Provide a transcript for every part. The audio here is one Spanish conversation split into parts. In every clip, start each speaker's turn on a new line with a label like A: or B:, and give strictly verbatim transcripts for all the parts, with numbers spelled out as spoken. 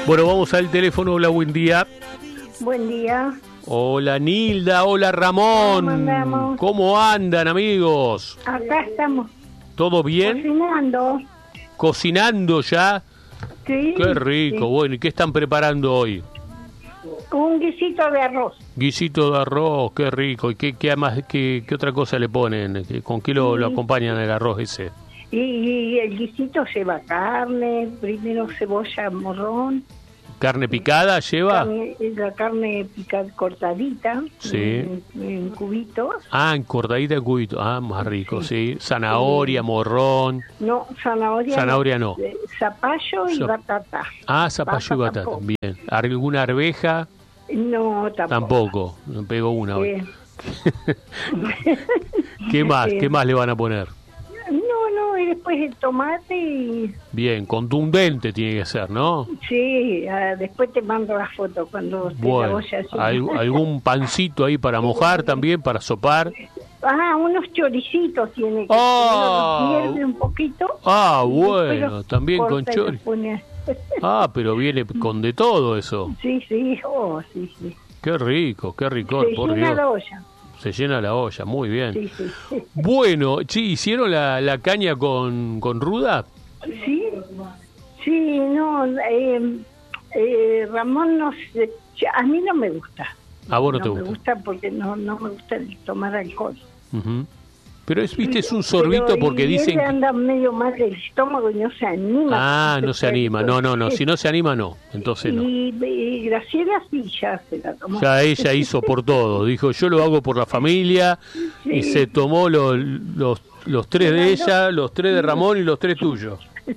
A: Bueno, vamos al teléfono. Hola, buen día.
B: Buen día.
A: Hola, Nilda. Hola, Ramón.
B: ¿Cómo andamos?
A: ¿Cómo andan, amigos?
B: Acá estamos
A: ¿Todo bien?
B: cocinando.
A: ¿Cocinando ya?
B: Sí.
A: Qué rico.
B: Sí.
A: Bueno, ¿y qué están preparando hoy?
B: Un guisito de arroz.
A: Guisito de arroz, qué rico. ¿Y qué, qué, más, qué, qué otra cosa le ponen? ¿Con qué lo, lo acompañan el arroz ese?
B: Y, y el guisito lleva carne, primero cebolla, morrón.
A: ¿Carne picada lleva?
B: Carne, la carne picada, cortadita,
A: Sí.
B: en, en cubitos.
A: Ah, en cortadita en cubito. Ah, más rico, sí. sí. Zanahoria, morrón.
B: No, zanahoria,
A: Zanahoria no.
B: no. Zapallo y
A: Zap-
B: batata.
A: Ah, zapallo y
B: Papa
A: batata.
B: tampoco.
A: Bien. ¿Alguna arveja?
B: No, tampoco.
A: Tampoco. Me pegó una hoy.
B: Eh,
A: ¿Qué más?
B: eh,
A: ¿Qué más le van a poner?
B: No, no, y después el tomate y...
A: Bien, contundente tiene que ser, ¿no?
B: Sí, ah, después te mando la foto cuando esté la
A: Bueno,
B: olla así.
A: ¿al- ¿algún pancito ahí para mojar también, para sopar?
B: Ah, unos choricitos tiene que
A: Ah.
B: uno los hierve un poquito.
A: Ah,
B: y después
A: bueno,
B: los
A: también con
B: corta y los
A: chori.
B: pone.
A: Ah, pero viene con de todo eso.
B: Sí, sí, oh, sí, sí.
A: Qué rico, qué rico,
B: Se
A: por
B: llena
A: Dios.
B: la olla.
A: Se llena la olla, muy bien.
B: Sí, sí.
A: Bueno, sí, ¿hicieron la, la caña con, con ruda?
B: Sí, sí, no, eh, eh, Ramón no sé, a mí no me gusta.
A: A vos no,
B: no
A: te
B: me
A: gusta.
B: gusta porque no, no me gusta el tomar alcohol.
A: Ujú. Pero es, viste, es un sorbito
B: Pero,
A: porque
B: y
A: dicen
B: él
A: que...
B: anda medio mal del estómago y no se anima.
A: Ah, no se anima. No, no, no. Si no se anima, no. Entonces no.
B: Y, y Graciela sí ya se la tomó.
A: Ya ella hizo por todo. Dijo, yo lo hago por la familia. Y
B: Sí.
A: se tomó los, los, los tres de ella, los tres de Ramón y los tres tuyos.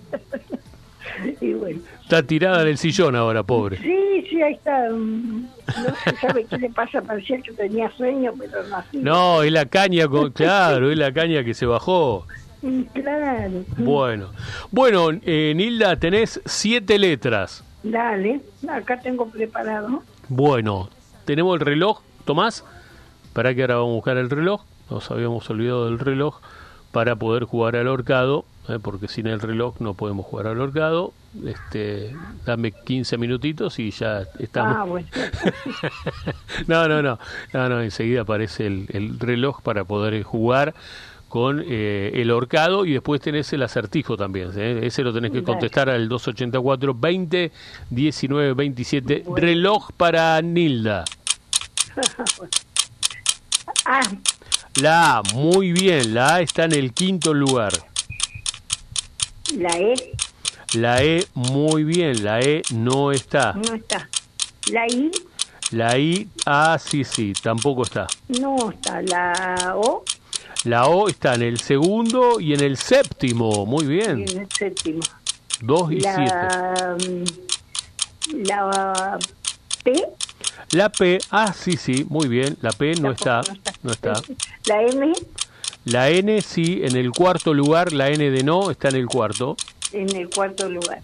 B: Y bueno.
A: Está tirada en el sillón ahora, pobre.
B: Sí, sí, ahí está. mm, No se sabe qué le pasa, parecía que tenía sueño, pero no así.
A: No, es la caña, con... claro, es la caña que se bajó.
B: Mm, Claro.
A: Bueno, bueno, eh, Nilda, tenés siete letras.
B: Dale, acá tengo preparado.
A: Bueno, tenemos el reloj, Tomás. Para que ahora vamos a buscar el reloj. Nos habíamos olvidado del reloj para poder jugar al ahorcado, eh, porque sin el reloj no podemos jugar al ahorcado. Este, dame quince minutitos y ya estamos.
B: Ah, bueno.
A: no, no, no, no, no, enseguida aparece el, el reloj para poder jugar con eh, el ahorcado y después tenés el acertijo también. ¿eh? Ese lo tenés que
B: Dale.
A: contestar al dos ochenta y cuatro, veinte, diecinueve, veintisiete.
B: Bueno.
A: Reloj para Nilda.
B: Ah,
A: La A, muy bien, la A está en el quinto lugar.
B: la E
A: La E, muy bien, la E no está.
B: no está. La I
A: La I, ah, sí, sí, tampoco está.
B: no está. La O
A: La O está en el segundo y en el séptimo, muy
B: y
A: bien.
B: en el séptimo.
A: Dos y siete.
B: La, mm, la P
A: La P, ah, sí, sí, muy bien, la P no está, no está.
B: La M
A: La N, sí, en el cuarto lugar, la N de no está en el cuarto.
B: en el cuarto lugar.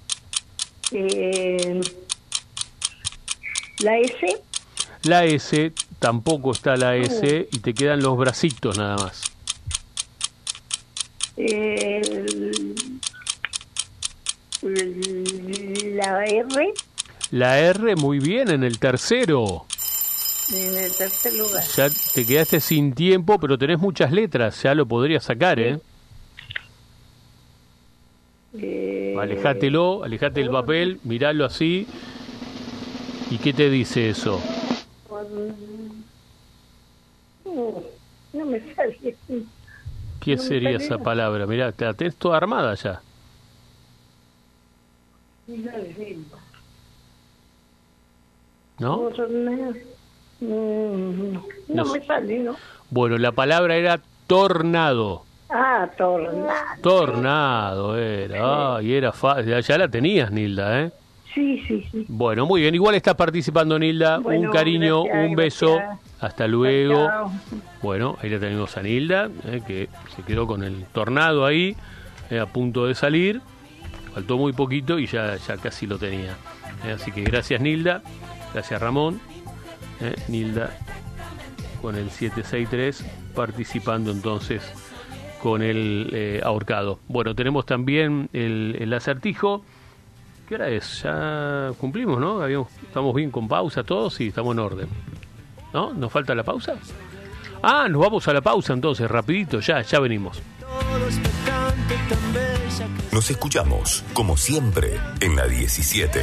B: Eh, la S
A: La S, tampoco está la S y te quedan los bracitos nada más.
B: eh, la R
A: La R, muy bien, en el tercero.
B: en el tercer lugar.
A: Ya te quedaste sin tiempo, pero tenés muchas letras, ya lo podrías sacar, ¿eh?
B: Eh,
A: Alejátelo, alejate el papel, miralo así. ¿Y qué te dice eso?
B: no, no me sale.
A: ¿Qué
B: No me
A: sería
B: sale
A: esa
B: nada.
A: palabra? Mirá, te la tenés toda armada ya. ¿No?
B: No, no, no,
A: No
B: no me sale, ¿no?
A: Bueno, la palabra era tornado.
B: Ah, tornado.
A: Tornado era. Ah, y era fácil. Ya la tenías, Nilda, ¿eh?
B: Sí, sí, sí.
A: Bueno, muy bien. Igual estás participando, Nilda.
B: Bueno,
A: un cariño,
B: gracias,
A: un beso.
B: gracias.
A: Hasta luego.
B: Chao.
A: Bueno, ahí la tenemos a Nilda, eh, que se quedó con el tornado ahí, eh, a punto de salir. Faltó muy poquito y ya, ya casi lo tenía. Eh, así que gracias, Nilda. Gracias, Ramón. Eh, Nilda con el siete seis tres participando entonces con el eh, ahorcado. Bueno, tenemos también el, el acertijo ¿Qué hora es? Ya cumplimos, ¿no? Habíamos, estamos bien con pausa todos y estamos en orden. ¿No? ¿Nos falta la pausa? Ah, nos vamos a la pausa entonces, rapidito, ya, ya venimos.
C: Nos escuchamos, como siempre, en la diecisiete.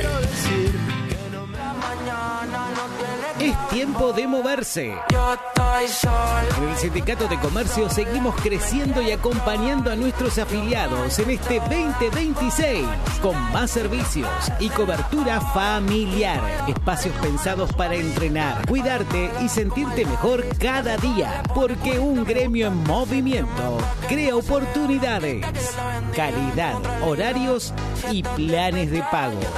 D: Es tiempo de moverse. En el Sindicato de Comercio seguimos creciendo y acompañando a nuestros afiliados en este veinte veintiséis con más servicios y cobertura familiar. Espacios pensados para entrenar, cuidarte y sentirte mejor cada día. Porque un gremio en movimiento crea oportunidades, calidad, horarios y planes de pago.